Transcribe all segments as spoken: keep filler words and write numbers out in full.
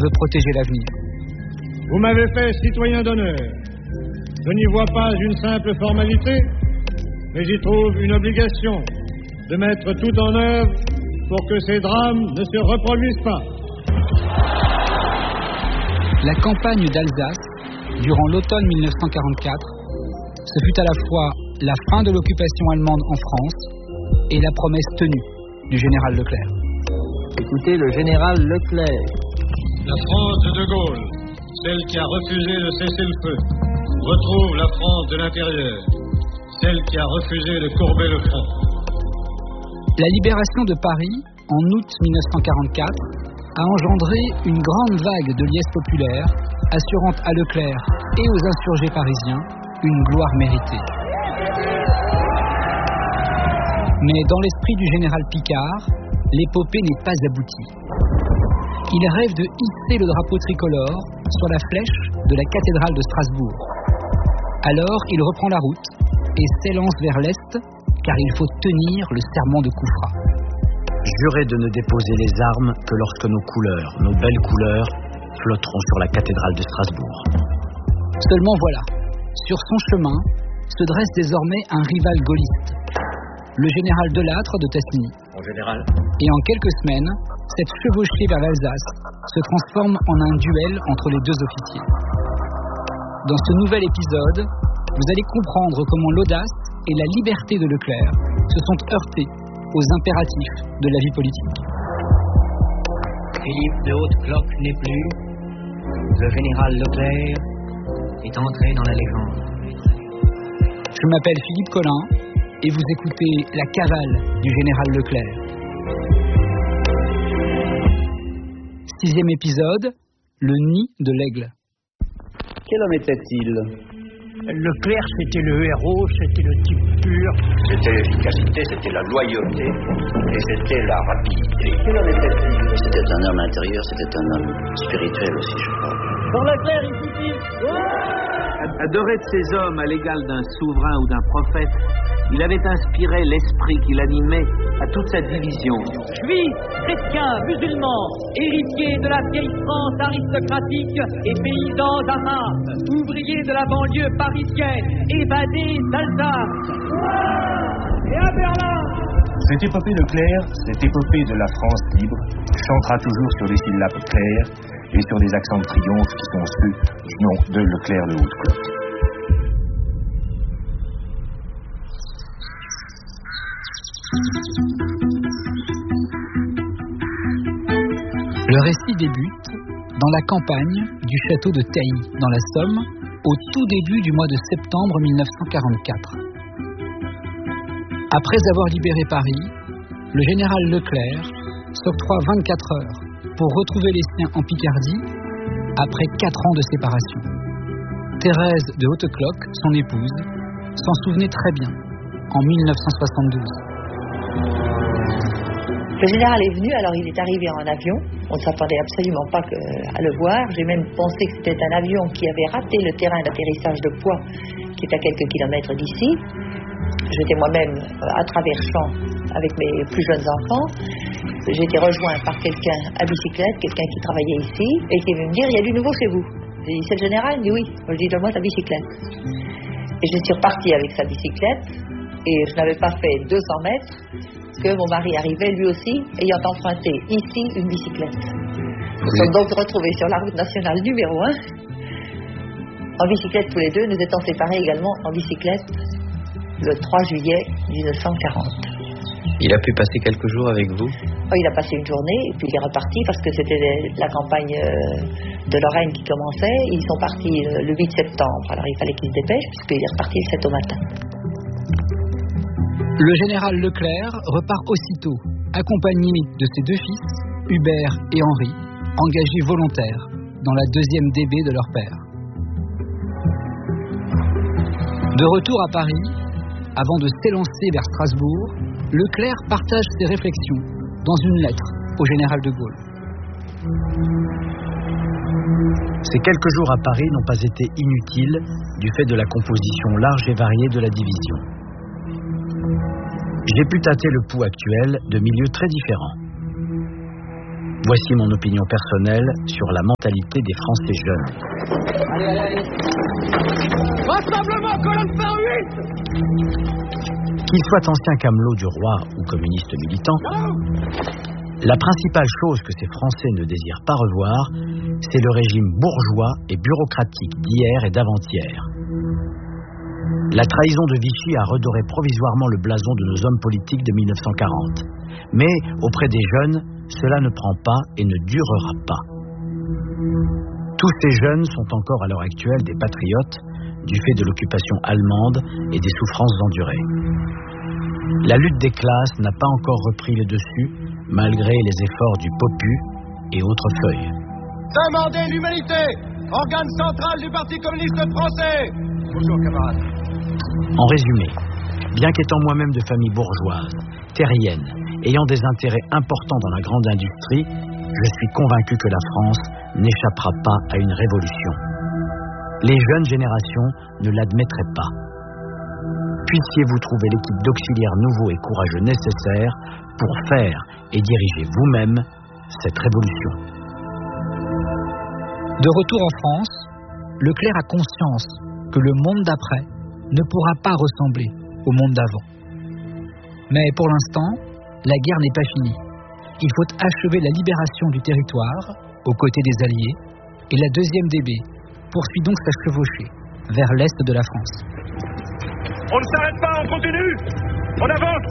de protéger l'avenir. Vous m'avez fait citoyen d'honneur. Je n'y vois pas une simple formalité, mais j'y trouve une obligation de mettre tout en œuvre pour que ces drames ne se reproduisent pas. La campagne d'Alsace, durant l'automne mille neuf cent quarante-quatre, ce fut à la fois la fin de l'occupation allemande en France et la promesse tenue du général Leclerc. Écoutez le général Leclerc. La France de De Gaulle, celle qui a refusé de cesser le feu, retrouve la France de l'intérieur, celle qui a refusé de courber le front. La libération de Paris, en août mille neuf cent quarante-quatre, a engendré une grande vague de liesse populaire, assurant à Leclerc et aux insurgés parisiens une gloire méritée. Mais dans l'esprit du général Picard, l'épopée n'est pas aboutie. Il rêve de hisser le drapeau tricolore sur la flèche de la cathédrale de Strasbourg. Alors il reprend la route et s'élance vers l'est, car il faut tenir le serment de Koufra. Jurer de ne déposer les armes que lorsque nos couleurs, nos belles couleurs, flotteront sur la cathédrale de Strasbourg. Seulement voilà, sur son chemin se dresse désormais un rival gaulliste, le général Delattre de Tassigny. Mon général. Et en quelques semaines, cette chevauchée vers l'Alsace se transforme en un duel entre les deux officiers. Dans ce nouvel épisode, vous allez comprendre comment l'audace et la liberté de Leclerc se sont heurtés aux impératifs de la vie politique. Philippe de Haute-Cloque n'est plus. Le général Leclerc est entré dans la légende. Je m'appelle Philippe Collin et vous écoutez La Cavale du général Leclerc. Sixième épisode, le nid de l'aigle. Quel homme était-il ? Leclerc, c'était le héros, c'était le type pur. C'était l'efficacité, c'était la loyauté et c'était la rapidité. Quel homme était-il ? C'était un homme intérieur, c'était un homme spirituel aussi, je crois. Pour Leclerc, il suffit. Adoré de ces hommes à l'égal d'un souverain ou d'un prophète, il avait inspiré l'esprit qui l'animait à toute sa division. Juifs, chrétiens, musulmans, héritiers de la vieille France aristocratique et paysans d'Arras, ouvriers de la banlieue parisienne, évadés d'Alsace. Et à Berlin! Cette épopée de Leclerc, cette épopée de la France libre, chantera toujours sur des syllabes claires et sur des accents de triomphe qui sont ceux du nom de Leclerc de Haute-Cloque. Le récit débute dans la campagne du château de Tailly, dans la Somme, au tout début du mois de septembre mille neuf cent quarante-quatre. Après avoir libéré Paris, le général Leclerc s'octroie vingt-quatre heures pour retrouver les siens en Picardie après quatre ans de séparation. Thérèse de Haute-Cloque, son épouse, s'en souvenait très bien en mille neuf cent soixante-douze. Le général est venu, alors il est arrivé en avion. On ne s'attendait absolument pas que, à le voir. J'ai même pensé que c'était un avion qui avait raté le terrain d'atterrissage de Poix, qui est à quelques kilomètres d'ici. J'étais moi-même à travers champs avec mes plus jeunes enfants. J'ai été rejoint par quelqu'un à bicyclette, quelqu'un qui travaillait ici, et qui est venu me dire, il y a du nouveau chez vous. J'ai dit, c'est le général? Il me dit oui. Je dis, donne-moi ta bicyclette. Et je suis repartie avec sa bicyclette, et je n'avais pas fait deux cents mètres que mon mari arrivait lui aussi, ayant emprunté ici une bicyclette. Nous oui. sommes donc retrouvés sur la route nationale numéro un, en bicyclette tous les deux, nous étant séparés également en bicyclette le trois juillet mille neuf cent quarante. Il a pu passer quelques jours avec vous? Oh, il a passé une journée, et puis il est reparti parce que c'était la campagne de Lorraine qui commençait. Ils sont partis le huit septembre, alors il fallait qu'ils se dépêchent, puisqu'il est reparti le sept au matin. Le général Leclerc repart aussitôt, accompagné de ses deux fils, Hubert et Henri, engagés volontaires dans la deuxième D B de leur père. De retour à Paris, avant de s'élancer vers Strasbourg, Leclerc partage ses réflexions dans une lettre au général de Gaulle. Ces quelques jours à Paris n'ont pas été inutiles du fait de la composition large et variée de la division. J'ai pu tâter le pouls actuel de milieux très différents. Voici mon opinion personnelle sur la mentalité des Français jeunes. Allez, allez, allez. Rassemblement, colonne cent huit. Qu'ils soient anciens camelots du roi ou communistes militants, la principale chose que ces Français ne désirent pas revoir, c'est le régime bourgeois et bureaucratique d'hier et d'avant-hier. La trahison de Vichy a redoré provisoirement le blason de nos hommes politiques de mille neuf cent quarante. Mais auprès des jeunes, cela ne prend pas et ne durera pas. Tous ces jeunes sont encore à l'heure actuelle des patriotes du fait de l'occupation allemande et des souffrances endurées. La lutte des classes n'a pas encore repris le dessus, malgré les efforts du POPU et autres feuilles. Demandez l'humanité, organe central du Parti communiste français. Bonjour camarades. En résumé, bien qu'étant moi-même de famille bourgeoise, terrienne, ayant des intérêts importants dans la grande industrie, je suis convaincu que la France n'échappera pas à une révolution. Les jeunes générations ne l'admettraient pas. Puissiez-vous trouver l'équipe d'auxiliaires nouveaux et courageux nécessaires pour faire et diriger vous-même cette révolution. De retour en France, Leclerc a conscience que le monde d'après ne pourra pas ressembler au monde d'avant. Mais pour l'instant, la guerre n'est pas finie. Il faut achever la libération du territoire aux côtés des Alliés et la deuxième D B poursuit donc sa chevauchée vers l'est de la France. On ne s'arrête pas, on continue. On avance.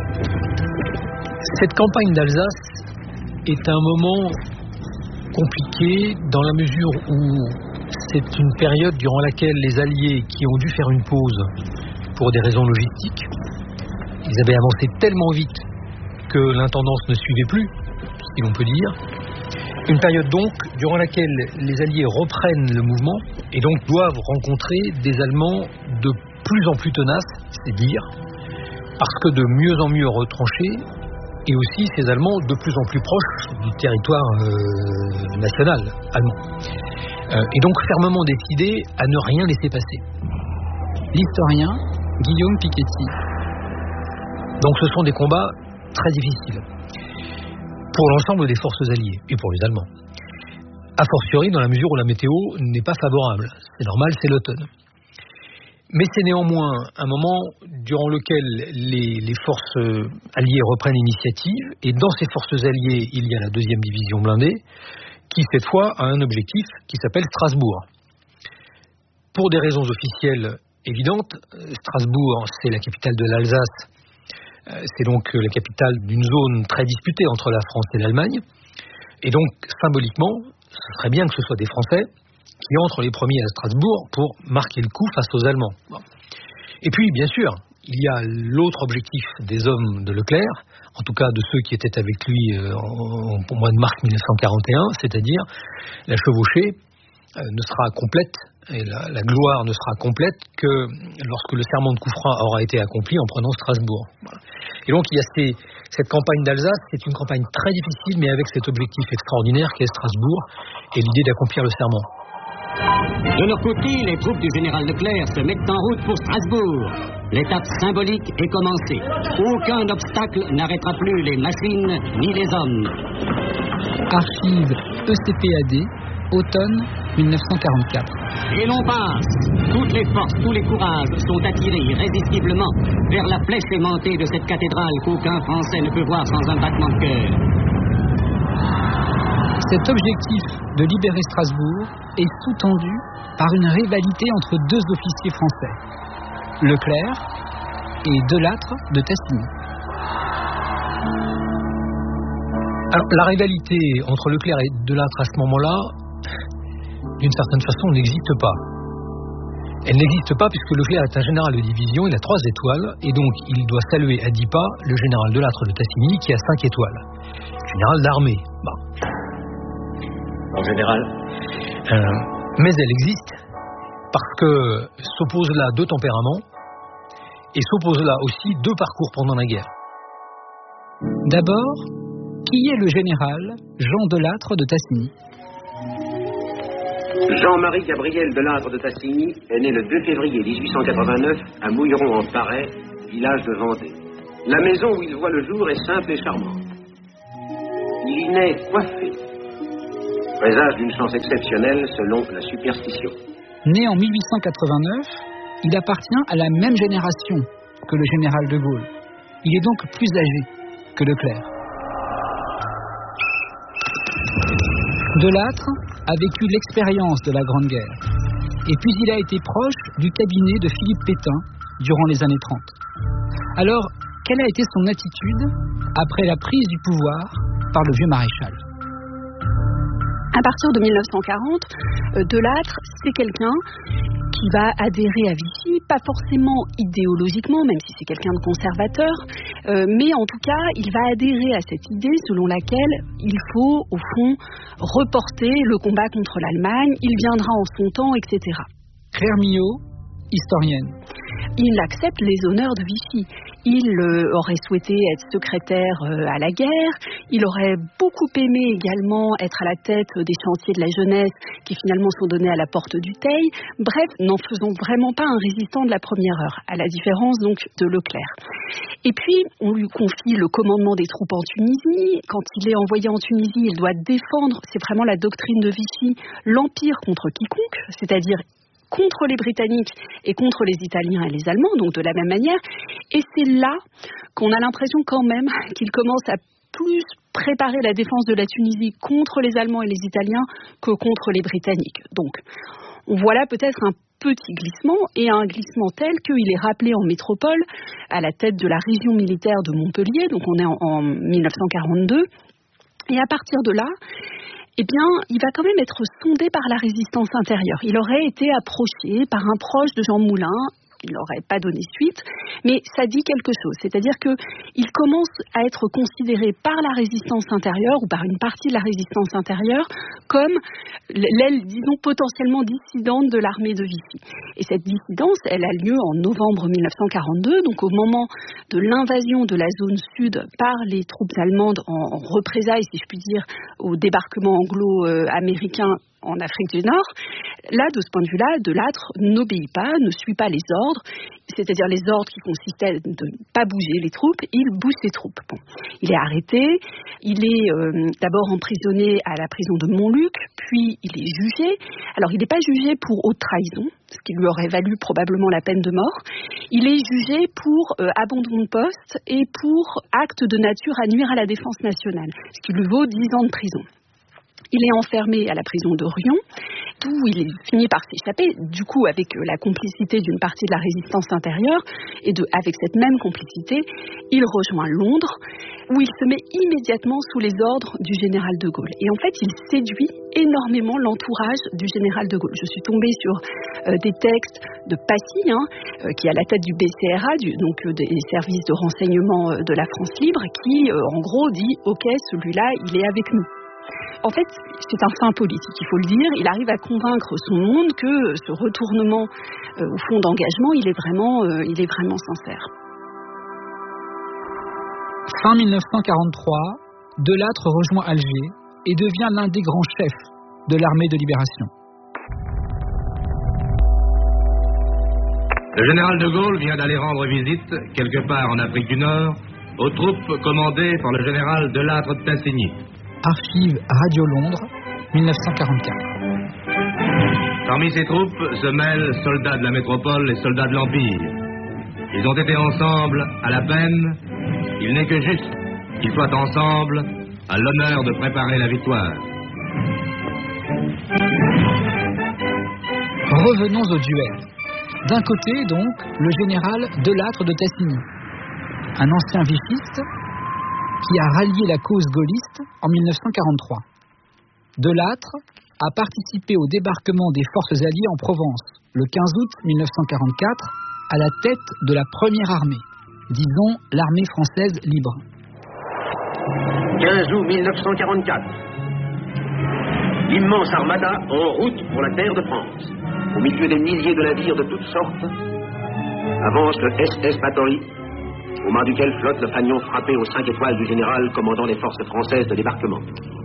Cette campagne d'Alsace est un moment compliqué dans la mesure où c'est une période durant laquelle les Alliés qui ont dû faire une pause pour des raisons logistiques, ils avaient avancé tellement vite que l'intendance ne suivait plus, si l'on peut dire. Une période donc durant laquelle les Alliés reprennent le mouvement et donc doivent rencontrer des Allemands de plus en plus tenaces, c'est dire, parce que de mieux en mieux retranchés, et aussi ces Allemands de plus en plus proches du territoire euh, national allemand. Euh, et donc fermement décidés à ne rien laisser passer. L'historien Guillaume Piketty. Donc ce sont des combats très difficiles pour l'ensemble des forces alliées et pour les Allemands. A fortiori dans la mesure où la météo n'est pas favorable. C'est normal, c'est l'automne. Mais c'est néanmoins un moment durant lequel les, les forces alliées reprennent l'initiative, et dans ces forces alliées, il y a la deuxième division blindée, qui cette fois a un objectif qui s'appelle Strasbourg. Pour des raisons officielles évidentes, Strasbourg, c'est la capitale de l'Alsace, c'est donc la capitale d'une zone très disputée entre la France et l'Allemagne, et donc symboliquement, ce serait bien que ce soit des Français qui entrent les premiers à Strasbourg pour marquer le coup face aux Allemands. Bon. Et puis, bien sûr, il y a l'autre objectif des hommes de Leclerc, en tout cas de ceux qui étaient avec lui euh, en, au mois de mars mille neuf cent quarante et un, c'est-à-dire la chevauchée euh, ne sera complète, et la, la gloire ne sera complète que lorsque le serment de Couffrin aura été accompli en prenant Strasbourg. Voilà. Et donc, il y a ces, cette campagne d'Alsace, c'est une campagne très difficile, mais avec cet objectif extraordinaire qui est Strasbourg, et l'idée d'accomplir le serment. De leur côté, les troupes du général Leclerc se mettent en route pour Strasbourg. L'étape symbolique est commencée. Aucun obstacle n'arrêtera plus les machines ni les hommes. Archive E C P A D, automne mille neuf cent quarante-quatre. Et l'on passe. Toutes les forces, tous les courages sont attirés irrésistiblement vers la flèche aimantée de cette cathédrale qu'aucun Français ne peut voir sans un battement de cœur. Cet objectif de libérer Strasbourg est sous-tendu par une rivalité entre deux officiers français, Leclerc et Delattre de Tassigny. Alors, la rivalité entre Leclerc et Delattre à ce moment-là, d'une certaine façon, n'existe pas. Elle n'existe pas puisque Leclerc est un général de division, il a trois étoiles, et donc il doit saluer à dix pas le général Delattre de Tassigny qui a cinq étoiles. Général d'armée. Bon. En général. Euh, mais elle existe parce que s'opposent là deux tempéraments et s'opposent là aussi deux parcours pendant la guerre. D'abord, qui est le général Jean Delattre de Tassigny? Jean-Marie Gabriel Delattre de Tassigny est né le deux février mille huit cent quatre-vingt-neuf à Mouilleron-en-Parais, village de Vendée. La maison où il voit le jour est simple et charmante. l'inet coiffé. Présage d'une chance exceptionnelle selon la superstition. Né en mille huit cent quatre-vingt-neuf, il appartient à la même génération que le général de Gaulle. Il est donc plus âgé que Leclerc. Delattre a vécu l'expérience de la Grande Guerre. Et puis il a été proche du cabinet de Philippe Pétain durant les années trente. Alors, quelle a été son attitude après la prise du pouvoir par le vieux maréchal ? À partir de mille neuf cent quarante, Delattre, c'est quelqu'un qui va adhérer à Vichy, pas forcément idéologiquement, même si c'est quelqu'un de conservateur, euh, mais en tout cas, il va adhérer à cette idée selon laquelle il faut, au fond, reporter le combat contre l'Allemagne, il viendra en son temps, et cetera. Claire Millot, historienne. Il accepte les honneurs de Vichy. Il euh, aurait souhaité être secrétaire euh, à la guerre. Il aurait beaucoup aimé également être à la tête des chantiers de la jeunesse qui finalement sont donnés à la porte du Teil. Bref, n'en faisons vraiment pas un résistant de la première heure, à la différence donc de Leclerc. Et puis, on lui confie le commandement des troupes en Tunisie. Quand il est envoyé en Tunisie, il doit défendre, c'est vraiment la doctrine de Vichy, l'Empire contre quiconque, c'est-à-dire contre les Britanniques et contre les Italiens et les Allemands, donc de la même manière. Et c'est là qu'on a l'impression quand même qu'il commence à plus préparer la défense de la Tunisie contre les Allemands et les Italiens que contre les Britanniques. Donc, on voit là peut-être un petit glissement, et un glissement tel qu'il est rappelé en métropole à la tête de la région militaire de Montpellier, donc on est en, en mille neuf cent quarante-deux, et à partir de là, eh bien, il va quand même être sondé par la résistance intérieure. Il aurait été approché par un proche de Jean Moulin. Il n'aurait pas donné suite, mais ça dit quelque chose. C'est-à-dire qu'il commence à être considéré par la résistance intérieure ou par une partie de la résistance intérieure comme l'aile, disons, potentiellement dissidente de l'armée de Vichy. Et cette dissidence, elle a lieu en novembre mille neuf cent quarante-deux, donc au moment de l'invasion de la zone sud par les troupes allemandes en représailles, si je puis dire, au débarquement anglo-américain en Afrique du Nord. Là, de ce point de vue-là, Delattre n'obéit pas, ne suit pas les ordres, c'est-à-dire les ordres qui consistaient de ne pas bouger les troupes, il bouge ses troupes. Bon. Il est arrêté, il est euh, d'abord emprisonné à la prison de Montluc, puis il est jugé. Alors, il n'est pas jugé pour haute trahison, ce qui lui aurait valu probablement la peine de mort. Il est jugé pour euh, abandon de poste et pour acte de nature à nuire à la défense nationale, ce qui lui vaut dix ans de prison. Il est enfermé à la prison de Riom, d'où il finit par s'échapper, du coup avec la complicité d'une partie de la résistance intérieure, et de, avec cette même complicité, il rejoint Londres, où il se met immédiatement sous les ordres du général de Gaulle. Et en fait, il séduit énormément l'entourage du général de Gaulle. Je suis tombée sur euh, des textes de Passy, hein, euh, qui est à la tête du B C R A, du, donc euh, des services de renseignement euh, de la France libre, qui, euh, en gros, dit « Ok, celui-là, il est avec nous ». En fait, c'est un fin politique, il faut le dire. Il arrive à convaincre son monde que ce retournement euh, au fond d'engagement, il est vraiment, euh, il est vraiment sincère. Fin mille neuf cent quarante-trois, Delattre rejoint Alger et devient l'un des grands chefs de l'armée de libération. Le général de Gaulle vient d'aller rendre visite, quelque part en Afrique du Nord, aux troupes commandées par le général Delattre de Tassigny. Archives Radio Londres, mille neuf cent quarante-quatre. Parmi ces troupes se mêlent soldats de la métropole et soldats de l'Empire. Ils ont été ensemble à la peine. Il n'est que juste qu'ils soient ensemble à l'honneur de préparer la victoire. Revenons au duel. D'un côté, donc, le général Delattre de Tassigny, un ancien vichiste qui a rallié la cause gaulliste en mille neuf cent quarante-trois. Delattre a participé au débarquement des forces alliées en Provence le quinze août mille neuf cent quarante-quatre à la tête de la première armée, disons l'armée française libre. quinze août mille neuf cent quarante-quatre. L'immense armada en route pour la terre de France. Au milieu des milliers de navires de toutes sortes, avance le S S Bathory, au mât duquel flotte le fanion frappé aux cinq étoiles du général commandant les forces françaises de débarquement.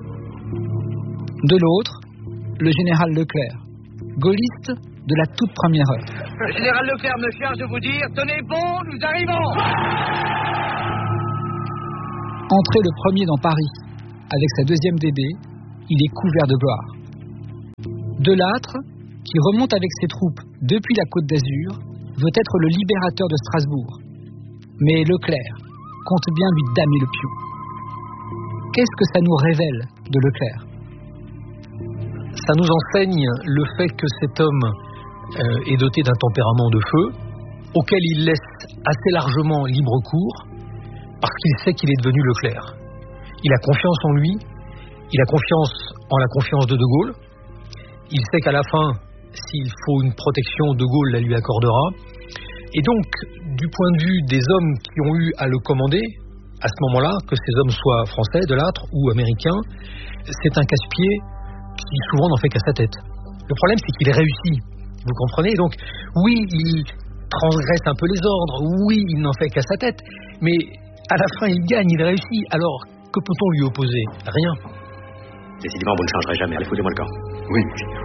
De l'autre, le général Leclerc, gaulliste de la toute première heure. Le général Leclerc me charge de vous dire, tenez bon, nous arrivons. Entré le premier dans Paris, avec sa deuxième D B, il est couvert de gloire. Delattre, qui remonte avec ses troupes depuis la Côte d'Azur, veut être le libérateur de Strasbourg. Mais Leclerc compte bien lui damer le pion. Qu'est-ce que ça nous révèle de Leclerc ? Ça nous enseigne le fait que cet homme euh, est doté d'un tempérament de feu, auquel il laisse assez largement libre cours, parce qu'il sait qu'il est devenu Leclerc. Il a confiance en lui, il a confiance en la confiance de De Gaulle, il sait qu'à la fin, s'il faut une protection, De Gaulle la lui accordera, et donc, du point de vue des hommes qui ont eu à le commander, à ce moment-là, que ces hommes soient français, Delattre, ou américains, c'est un casse-pied qui souvent n'en fait qu'à sa tête. Le problème, c'est qu'il réussit, vous comprenez ? Donc, oui, il transgresse un peu les ordres, oui, il n'en fait qu'à sa tête, mais à la fin, il gagne, il réussit. Alors, que peut-on lui opposer ? Rien. Décidément, vous ne changerez jamais. Allez, foutez-moi le camp. Oui,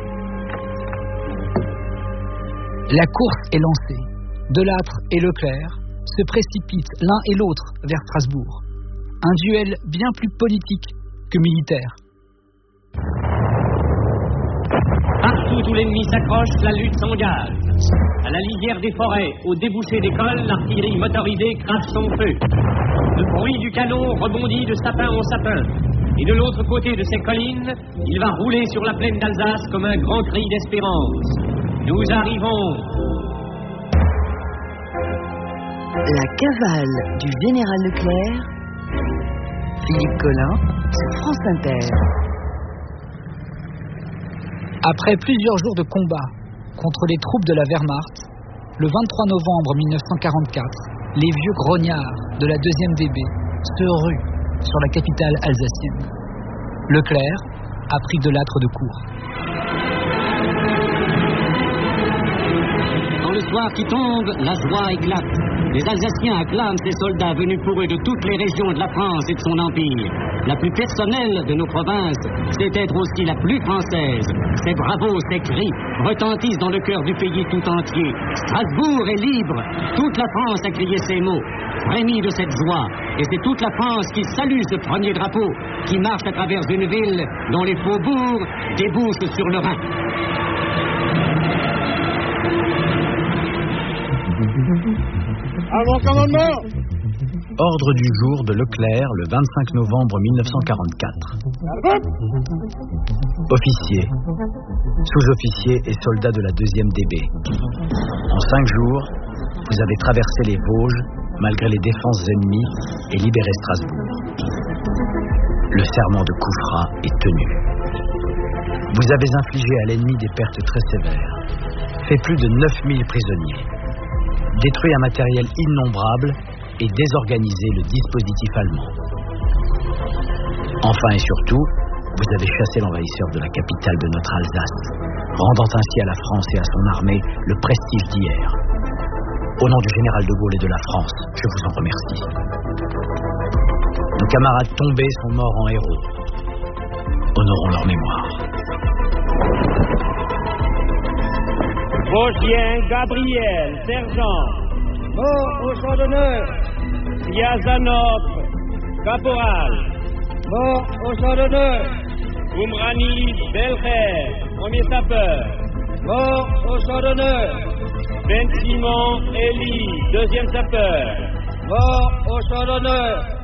La course est lancée. Delattre et Leclerc se précipitent l'un et l'autre vers Strasbourg. Un duel bien plus politique que militaire. Partout où l'ennemi s'accroche, la lutte s'engage. À la lisière des forêts, au débouché des cols, l'artillerie motorisée crache son feu. Le bruit du canon rebondit de sapin en sapin. Et de l'autre côté de ces collines, il va rouler sur la plaine d'Alsace comme un grand cri d'espérance. Nous arrivons. La cavale du général Leclerc, Philippe Collin, sur France Inter. Après plusieurs jours de combat contre les troupes de la Wehrmacht, le vingt-trois novembre mille neuf cent quarante-quatre, les vieux grognards de la deuxième D B se ruent sur la capitale alsacienne. Leclerc a pris Delattre de court. Dans le soir qui tombe, la joie éclate. Les Alsaciens acclament ces soldats venus pour eux de toutes les régions de la France et de son empire. La plus personnelle de nos provinces, c'est être aussi la plus française. Ces bravos, ces cris retentissent dans le cœur du pays tout entier. Strasbourg est libre. Toute la France a crié ces mots, frémit de cette joie. Et c'est toute la France qui salue ce premier drapeau, qui marche à travers une ville dont les faubourgs débouchent sur le Rhin. À mon commandement. Ordre du jour de Leclerc le vingt-cinq novembre mille neuf cent quarante-quatre. Officiers, sous-officiers et soldats de la deuxième D B. En cinq jours, vous avez traversé les Vosges malgré les défenses ennemies et libéré Strasbourg. Le serment de Koufra est tenu. Vous avez infligé à l'ennemi des pertes très sévères, fait plus de neuf mille prisonniers, détruit un matériel innombrable et désorganisé le dispositif allemand. Enfin et surtout, vous avez chassé l'envahisseur de la capitale de notre Alsace, rendant ainsi à la France et à son armée le prestige d'hier. Au nom du général de Gaulle et de la France, je vous en remercie. Nos camarades tombés sont morts en héros. Honorons leur mémoire. Vosgien Gabriel, sergent. Mort au champ d'honneur. Yazanov, caporal. Mort au champ d'honneur. Umrani Belcher, premier sapeur. Mort au champ d'honneur. Ben Simon Elie, deuxième sapeur. Mort au champ d'honneur.